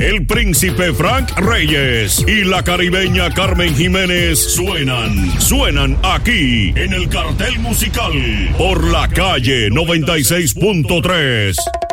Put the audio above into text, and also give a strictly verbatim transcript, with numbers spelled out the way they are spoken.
el príncipe Frank Reyes y la caribeña Carmen Jiménez suenan, suenan aquí en el cartel musical por la calle noventa y seis punto tres.